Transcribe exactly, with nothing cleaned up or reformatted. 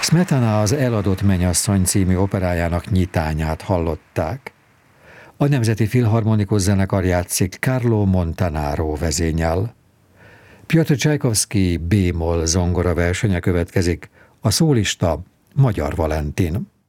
Smetana az Eladott mennyasszony című operájának nyitányát hallották. A Nemzeti Filharmonikus Zenekar játszik Carlo Montanaro vezénnyel. Piotr Csajkovszky B-moll zongora versenye következik, a szólista Magyar Valentin.